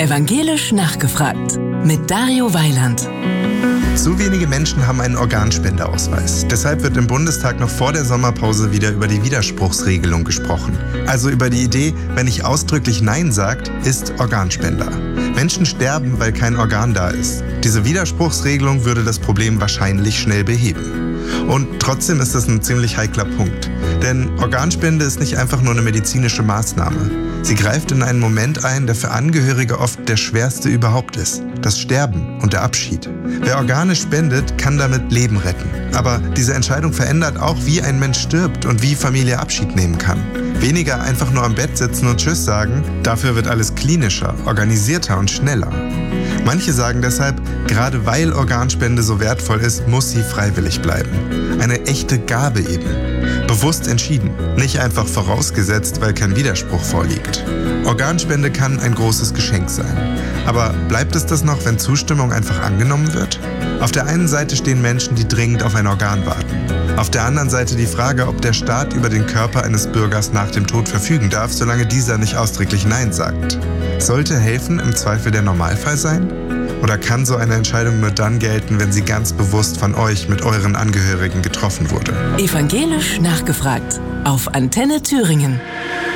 Evangelisch nachgefragt mit Dario Weiland. Zu wenige Menschen haben einen Organspendeausweis. Deshalb wird im Bundestag noch vor der Sommerpause wieder über die Widerspruchsregelung gesprochen. Also über die Idee, wer nicht ausdrücklich Nein sagt, ist Organspender. Menschen sterben, weil kein Organ da ist. Diese Widerspruchsregelung würde das Problem wahrscheinlich schnell beheben. Und trotzdem ist das ein ziemlich heikler Punkt. Denn Organspende ist nicht einfach nur eine medizinische Maßnahme. Sie greift in einen Moment ein, der für Angehörige oft der schwerste überhaupt ist. Das Sterben und der Abschied. Wer Organe spendet, kann damit Leben retten. Aber diese Entscheidung verändert auch, wie ein Mensch stirbt und wie Familie Abschied nehmen kann. Weniger einfach nur am Bett sitzen und Tschüss sagen, dafür wird alles klinischer, organisierter und schneller. Manche sagen deshalb, gerade weil Organspende so wertvoll ist, muss sie freiwillig bleiben. Eine echte Gabe eben. Bewusst entschieden, nicht einfach vorausgesetzt, weil kein Widerspruch vorliegt. Organspende kann ein großes Geschenk sein. Aber bleibt es das noch, wenn Zustimmung einfach angenommen wird? Auf der einen Seite stehen Menschen, die dringend auf ein Organ warten. Auf der anderen Seite die Frage, ob der Staat über den Körper eines Bürgers nach dem Tod verfügen darf, solange dieser nicht ausdrücklich Nein sagt. Sollte helfen im Zweifel der Normalfall sein? Oder kann so eine Entscheidung nur dann gelten, wenn sie ganz bewusst von euch mit euren Angehörigen getroffen wurde? Evangelisch nachgefragt auf Antenne Thüringen.